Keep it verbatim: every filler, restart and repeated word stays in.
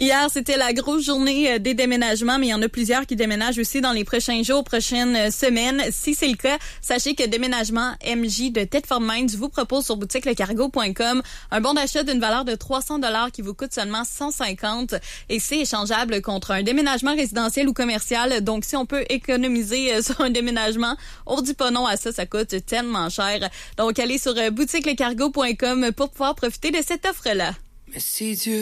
Hier, c'était la grosse journée des déménagements, mais il y en a plusieurs qui déménagent aussi dans les prochains jours, prochaines semaines. Si c'est le cas, sachez que Déménagement M J de Thetford Mines vous propose sur boutique le cargo point com un bon d'achat d'une valeur de trois cents dollars qui vous coûte seulement cent cinquante et c'est échangeable contre un déménagement résidentiel ou commercial. Donc, si on peut économiser sur un déménagement, on dit pas non à ça, ça coûte tellement cher. Donc, allez sur boutique le cargo point com pour pouvoir profiter de cette offre-là. Mais si Dieu